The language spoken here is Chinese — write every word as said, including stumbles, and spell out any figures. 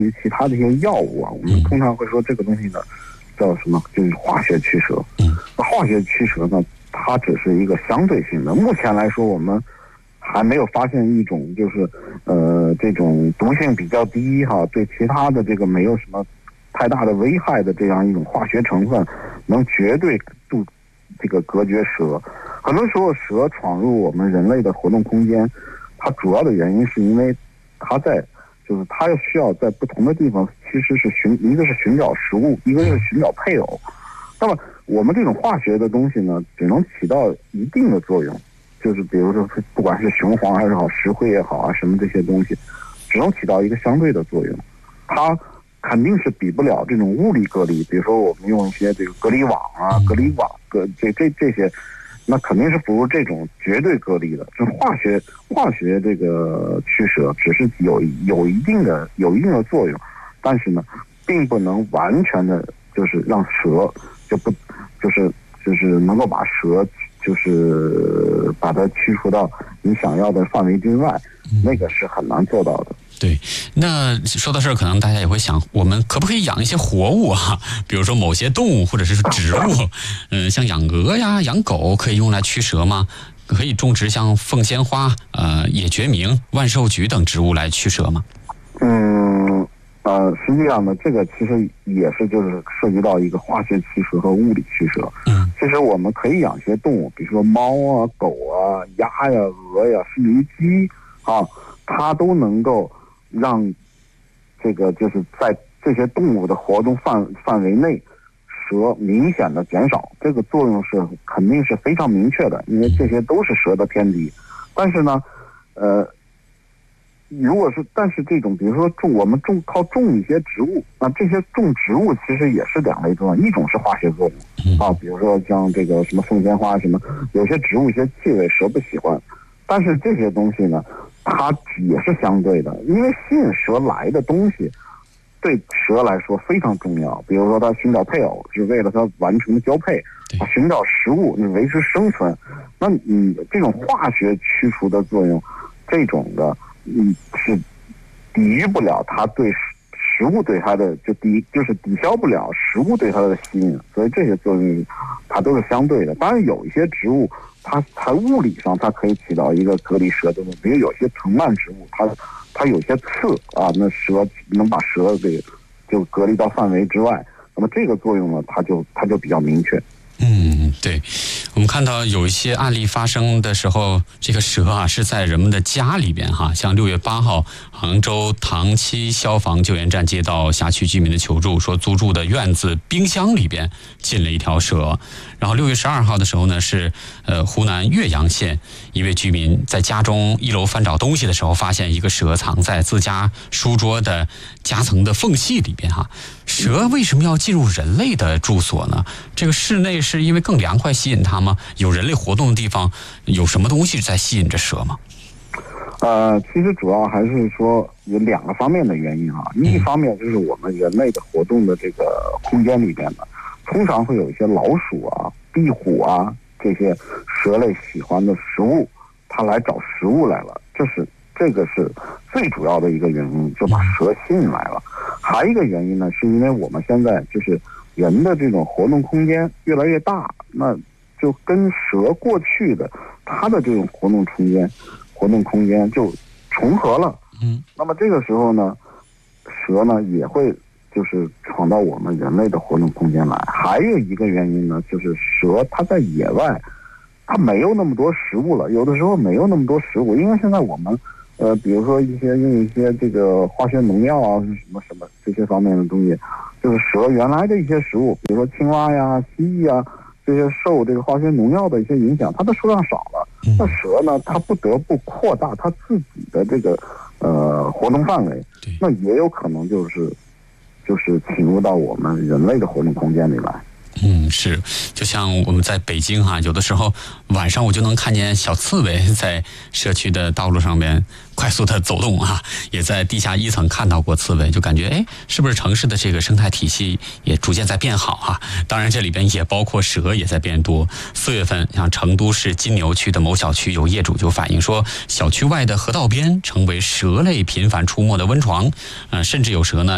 于其他的一些药物啊，我们通常会说这个东西呢叫什么？就是化学驱蛇。 嗯， 那化学驱蛇呢，它只是一个相对性的。目前来说，我们还没有发现一种就是呃这种毒性比较低哈，对其他的这个没有什么太大的危害的这样一种化学成分，能绝对杜这个隔绝蛇。很多时候蛇闯入我们人类的活动空间，它主要的原因是因为它在就是它需要在不同的地方其实是寻一个是寻找食物，一个是寻找配偶。那么我们这种化学的东西呢，只能起到一定的作用，就是比如说不管是雄黄还是好石灰也好啊，什么这些东西只能起到一个相对的作用，它肯定是比不了这种物理隔离，比如说我们用一些这个隔离网啊、隔离网、隔这这这些，那肯定是不如这种绝对隔离的。这化学化学这个驱蛇只是有有一定的有一定的作用，但是呢，并不能完全的就是让蛇就不就是就是能够把蛇就是把它驱除到你想要的范围之外，那个是很难做到的。 对，那说到这儿，可能大家也会想，我们可不可以养一些活物啊？比如说某些动物或者是植物，嗯，像养鹅呀、养狗，可以用来驱蛇吗？可以种植像凤仙花、呃野决明、万寿菊等植物来驱蛇吗？ 嗯，呃，实际上呢，这个其实也是就是涉及到一个化学驱蛇和物理驱蛇。 嗯， 其实我们可以养一些动物，比如说猫啊、狗啊、鸭呀、鹅呀，甚至于鸡啊，它都能够让这个就是在这些动物的活动范范围内，蛇明显的减少，这个作用是肯定是非常明确的，因为这些都是蛇的天敌。但是呢，呃，如果是但是这种比如说种我们种靠种一些植物，那这些种植物其实也是两类作用，一种是化学作用啊，比如说像这个什么凤仙花什么，有些植物一些气味蛇不喜欢，但是这些东西呢，它也是相对的，因为吸引蛇来的东西对蛇来说非常重要。比如说它寻找配偶是为了它完成交配，它寻找食物你维持生存，那你这种化学驱除的作用，这种的嗯是抵御不了它对食物对它的就抵就是抵消不了食物对它的吸引，所以这些作用它都是相对的。当然有一些植物它它物理上它可以起到一个隔离蛇的作用，比如有些藤蔓植物它它有些刺啊，那蛇能把蛇给就隔离到范围之外，那么这个作用呢，它就它就比较明确。 嗯，对，我们看到有一些案例发生的时候，这个蛇啊是在人们的家里边哈，像六月八号，杭州唐七消防救援站接到辖区居民的求助，说租住的院子冰箱里边进了一条蛇。然后六月十二号的时候呢，是呃湖南岳阳县一位居民在家中一楼翻找东西的时候，发现一个蛇藏在自家书桌的夹层的缝隙里边哈。蛇为什么要进入人类的住所呢？这个室内是因为更凉快吸引它吗？有人类活动的地方，有什么东西在吸引着蛇吗？ 呃，其实主要还是说有两个方面的原因啊。一方面就是我们人类的活动的这个空间里边呢，通常会有一些老鼠啊、壁虎啊这些蛇类喜欢的食物，它来找食物来了，这是这个是最主要的一个原因，就把蛇吸引来了。还有一个原因呢，是因为我们现在就是人的这种活动空间越来越大，那就跟蛇过去的它的这种活动空间活动空间就重合了。 嗯， 那么这个时候呢，蛇呢也会就是闯到我们人类的活动空间来。还有一个原因呢，就是蛇它在野外，它没有那么多食物了，有的时候没有那么多食物，因为现在我们呃，比如说一些用一些这个化学农药啊，什么什么这些方面的东西，就是蛇原来的一些食物，比如说青蛙呀、蜥蜴啊，这些受这个化学农药的一些影响，它的数量少了。那蛇呢，它不得不扩大它自己的这个呃活动范围，那也有可能就是就是侵入到我们人类的活动空间里来。 嗯，是，就像我们在北京哈、啊，有的时候晚上我就能看见小刺猬在社区的道路上面快速的走动啊，也在地下一层看到过刺猬，就感觉哎，是不是城市的这个生态体系也逐渐在变好哈、啊？当然这里边也包括蛇也在变多。四月份，像成都市金牛区的某小区有业主就反映说，小区外的河道边成为蛇类频繁出没的温床，呃，甚至有蛇呢。